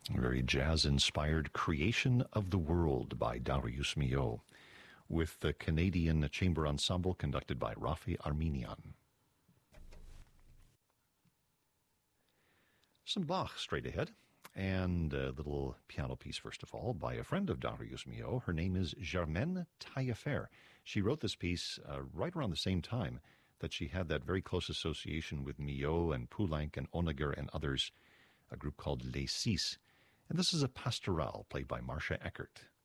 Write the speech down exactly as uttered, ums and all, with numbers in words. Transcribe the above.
A very jazz-inspired Creation of the World by Darius Milhaud, with the Canadian Chamber Ensemble conducted by Rafi Armenian. Some Bach straight ahead, and a little piano piece, first of all, by a friend of Darius Milhaud. Her name is Germaine Taillefer. She wrote this piece uh, right around the same time that she had that very close association with Milhaud and Poulenc and Honegger and others, a group called Les Six. And this is a pastorale played by Marcia Eckert.